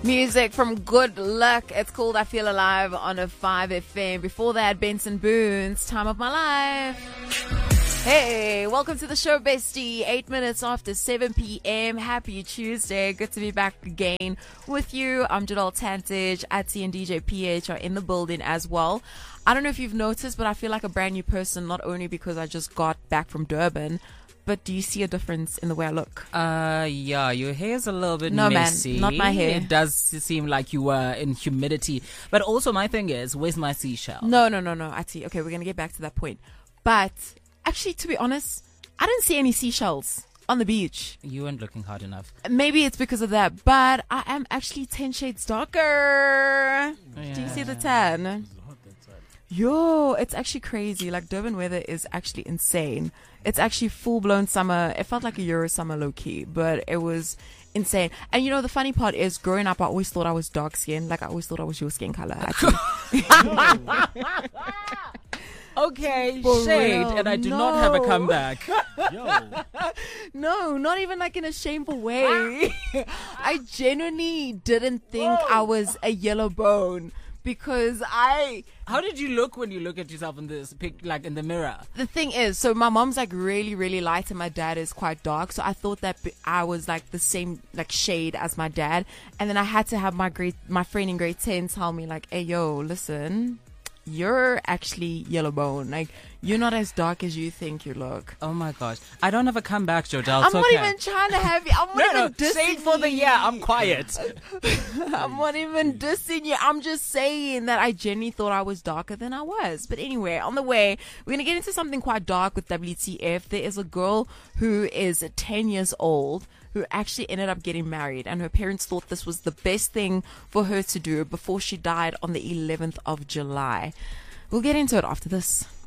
Music from Good Luck. It's called I Feel Alive on a 5FM. Before that, Benson Boone's Time of My Life. Hey, welcome to the show, bestie. 8 minutes after 7 p.m. Happy Tuesday. Good to be back again with you. I'm Jadal Tantage. Atsi and DJ PH are in the building as well. I don't know if you've noticed, but I feel like a brand new person, not only because I just got back from Durban, but do you see a difference in the way I look? Yeah, your hair's a little bit No, messy. man, not my hair. It does seem like you were in humidity. But also my thing is, where's my seashell? No, Ati. Okay, we're going to get back to that point. But actually, to be honest, I didn't see any seashells on the beach. You weren't looking hard enough. Maybe it's because of that, but I am actually 10 shades darker. Yeah. Do you see the tan? Yo, it's actually crazy. Like, Durban weather is actually insane. It's actually full-blown summer. It felt like a Euro summer low-key, but it was insane. And you know, the funny part is, growing up, I always thought I was dark-skinned. Like, I always thought I was your skin color, actually. Okay, For shade, real. and I do not have a comeback. No, not even like in a shameful way. I genuinely didn't think I was a yellow bone. Because How did you look when you look at yourself in this pic, like in the mirror? the thing is, so my mom's like really, really light and my dad is quite dark. So I thought that I was like the same like shade as my dad. And then I had to have my friend in grade 10 tell me like, hey, yo, listen, you're actually yellow bone. Like, you're not as dark as you think you look. Oh my gosh. I don't have a comeback, Jodel. I'm not even trying to have you. I'm not even dissing shade for the you. year. I'm quiet. I'm not even dissing you. I'm just saying that I genuinely thought I was darker than I was. But anyway, on the way, we're going to get into something quite dark with WTF. There is a girl who is 10 years old who actually ended up getting married, and her parents thought this was the best thing for her to do before she died on the 11th of July. We'll get into it after this.